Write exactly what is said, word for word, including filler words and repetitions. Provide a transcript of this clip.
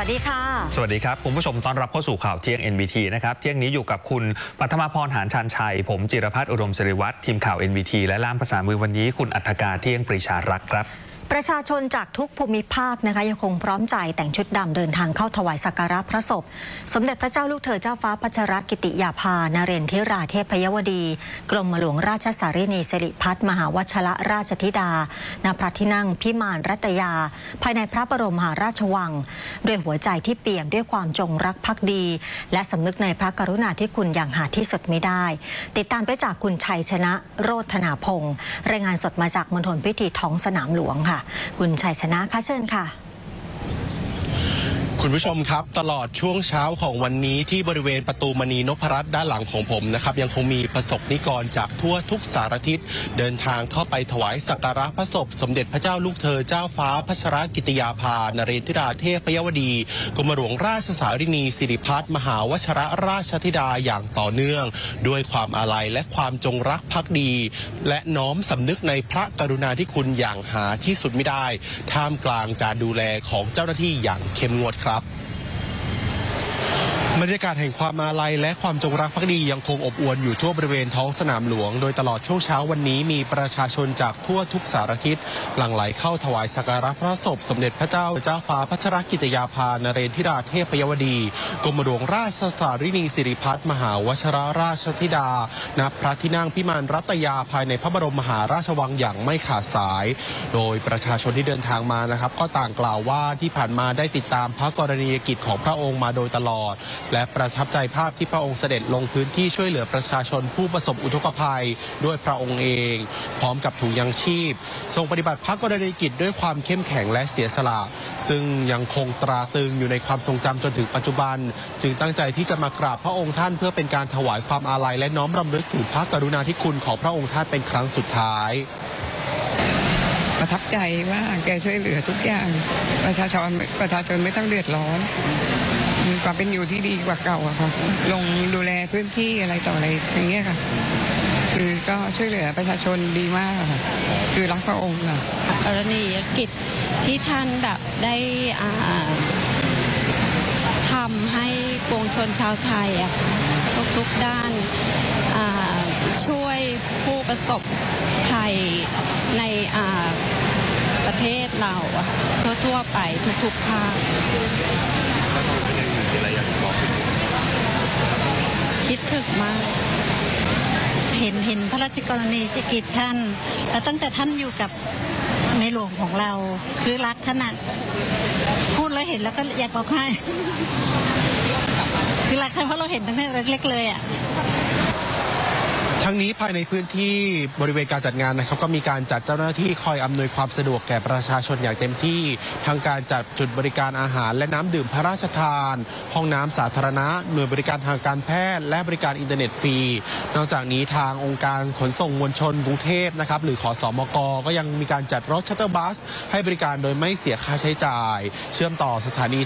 วัสดีค่ะสวัสดีครับคุณผู้ชมต้อนรับเข้าสู่ข่าวเที่ยง เอ็น บี ที นะครับเที่ยงนี้อยู่กับคุณปัทมาพรหานชันชัยผมจิรพัฒน์อุดมศิริวัฒน์ทีมข่าว เอ็น บี ที และล่ามภาษามือวันนี้คุณอัฏฐกาเที่ยงปรีชารักษ์ครับประชาชนจากทุกภูมิภาคนะคะยังคงพร้อมใจแต่งชุดดำเดินทางเข้าถวายสักการะพระศพสมเด็จพระเจ้าลูกเธอเจ้าฟ้าพัชรกิติยาภานเรนทิราเทพยวดีกรมหลวงราชสารินีสิริพัฒน์มหาวชรราชธิดาณพระที่นั่งพิมานรัตยาภายในพระบรมมหาราชวังด้วยหัวใจที่เปี่ยมด้วยความจงรักภักดีและสำนึกในพระกรุณาธิคุณอย่างหาที่สุดมิได้ ติดตามไปจากคุณชัยชนะโรธนาพงศ์รายงานสดมาจากมณฑลพิธีท้องสนามหลวงค่ะคุณชัยชนะค่ะเชิญค่ะคุณผู้ชมครับตลอดช่วงเช้าของวันนี้ที่บริเวณประตูมณีนพรัตน์ด้านหลังของผมนะครับยังคงมีประสบนิกรจากทั่วทุกสารทิศเดินทางเข้าไปถวายสักการะพระศพสมเด็จพระเจ้าลูกเธอเจ้าฟ้าพัชรกิติยาภานเรนทิราเทพยวดีกรมหลวงราชสารินีสิริพัฒน์มหาวชรราชธิดาอย่างต่อเนื่องด้วยความอาลัยและความจงรักภักดีและน้อมสำนึกในพระกรุณาธิคุณอย่างหาที่สุดไม่ได้ท่ามกลางการดูแลของเจ้าหน้าที่อย่างเข้มงวดครับบรรยากาศแห่งความอาลัยและความจงรักภักดียังคงอบอวลอยู่ทั่วบริเวณท้องสนามหลวงโดยตลอดช่วงเช้าวันนี้มีประชาชนจากทั่วทุกสารทิศหลั่งไหลเข้าถวายสักการะพระศพสมเด็จพระเจ้าเจ้าฟ้าพัชรกิติยาภานเรนทิราเทพยวดีกรมหลวงราชสารินีสิริพัฒน์มหาวชรราชธิดาณพระที่นั่งพิมานรัตยาภายในพระบรมมหาราชวังอย่างไม่ขาดสายโดยประชาชนที่เดินทางมานะครับก็ต่างกล่าวว่าที่ผ่านมาได้ติดตามพระกรณียกิจของพระองค์มาโดยตลอดและประทับใจภาพที่พระองค์เสด็จลงพื้นที่ช่วยเหลือประชาชนผู้ประสบอุทกภัยด้วยพระองค์เองพร้อมกับถุงยังชีพทรงปฏิบัติพระกรณียกิจด้วยความเข้มแข็งและเสียสละซึ่งยังคงตราตรึงอยู่ในความทรงจำจนถึงปัจจุบันจึงตั้งใจที่จะมากราบพระองค์ท่านเพื่อเป็นการถวายความอาลัยและน้อมรำลึกถึงพระกรุณาธิคุณของพระองค์ท่านเป็นครั้งสุดท้ายประทับใจว่าแกช่วยเหลือทุกอย่างประชาชนประชาชนไม่ต้องเดือดร้อนมีความเป็นอยู่ที่ดีกว่าเก่าอะค่ะลงดูแลพื้นที่อะไรต่ออะไรอย่างเงี้ยค่ะคือก็ช่วยเหลือประชาชนดีมากค่ะคือรักพระองค์ค่ะกรณียกิจที่ท่านแบบได้ทำให้ปวงชนชาวไทยอะค่ะทุกๆด้านช่วยผู้ประสบภัยในประเทศเราอะค่ะทั่วๆไปทุกๆภาคคิดถึงมากเห็นเห็นพระราชกรณียกิจท่านแล้วตั้งแต่ท่านอยู่กับในหลวงของเราคือรักท่านอะพูดแล้วเห็นแล้วก็อยากร้องไห้คือรักท่านเพราะเราเห็นตั้งแต่เล็กๆเลยอะทั้งนี้ภายในพื้นที่บริเวณการจัดงานนะครับก็มีการจัดเจ้าหน้าที่คอยอำนวยความสะดวกแก่ประชาชนอย่างเต็มที่ทั้งการจัดจุดบริการอาหารและน้ำดื่มพระราชทานห้องน้ำสาธารณะหน่วยบริการทางการแพทย์และบริการอินเทอร์เน็ตฟรีนอกจากนี้ทางองค์การขนส่งมวลชนกรุงเทพนะครับหรือขสมกก็ยังมีการจัดรถชัตเตอร์บัสให้บริการโดยไม่เสียค่าใช้จ่ายเชื่อมต่อสถานี